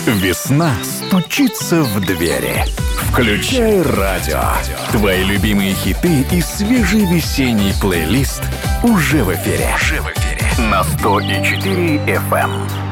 Весна стучится в двери. Включай радио. Твои любимые хиты и свежий весенний плейлист уже в эфире. На 104 FM.